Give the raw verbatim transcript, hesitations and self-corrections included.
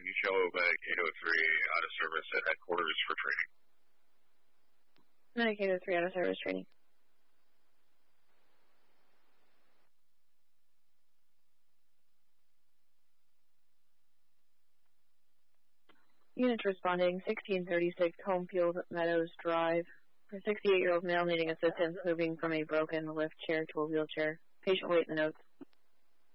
can you show Medic eight oh three out of service at headquarters for training? Medic eight oh three out of service training. Units responding, sixteen thirty-six Homefield Meadows Drive. For sixty-eight-year-old male needing assistance moving from a broken lift chair to a wheelchair. Patient wait in the notes.